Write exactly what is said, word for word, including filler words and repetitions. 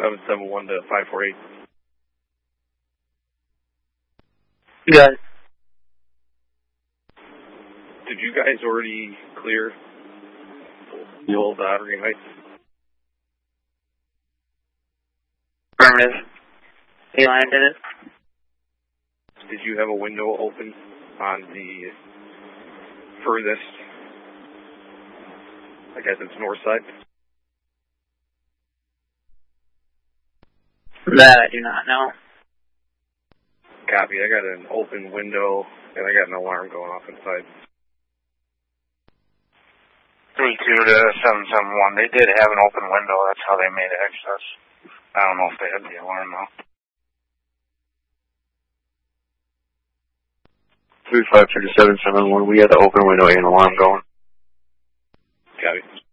seven seven one to five four eight. Got it. Did you guys already clear the old Ottery Heights? Affirmative. A-line did it. Did you have a window open on the furthest, I guess it's north side? That I do not know. Copy. I got an open window, and I got an alarm going off inside. three two to seven seven one. They did have an open window. That's how they made access. I don't know if they had the alarm, though. three five two to seven seven one. We had the open window and alarm going. Copy.